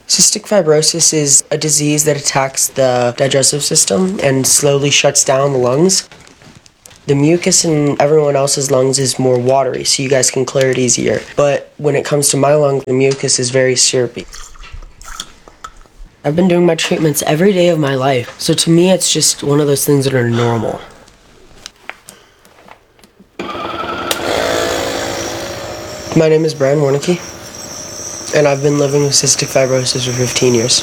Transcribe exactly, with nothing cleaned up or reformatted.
Cystic fibrosis is a disease that attacks the digestive system and slowly shuts down the lungs. The mucus in everyone else's lungs is more watery, so you guys can clear it easier. But when it comes to my lung, the mucus is very syrupy. I've been doing my treatments every day of my life, so to me it's just one of those things that are normal. My name is Brian Warnicki, and I've been living with cystic fibrosis for fifteen years.